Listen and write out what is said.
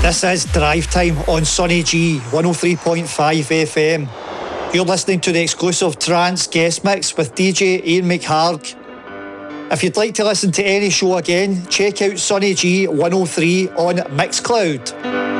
This is Drive Time on Sonny G 103.5 FM. You're listening to the exclusive trance guest mix with DJ Ian McHarg. If you'd like to listen to any show again, check out Sonny G 103 on Mixcloud.